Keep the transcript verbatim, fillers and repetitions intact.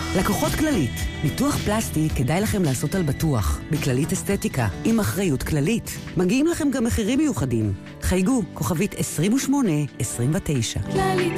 לקוחות כללית, ניתוח פלסטי כדאי לכם לעשות על בטוח, בכללית אסתטיקה, עם אחריות כללית. מגיעים לכם גם מחירים מיוחדים. חייגו, כוכבית עשרים ושמונה עשרים ותשע. כללית